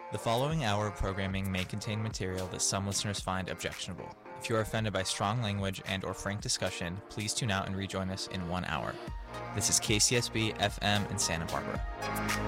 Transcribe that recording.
The following hour of programming may contain material that some listeners find objectionable. If you are offended by strong language and/or frank discussion, please tune out and rejoin us in 1 hour. This is KCSB FM in Santa Barbara.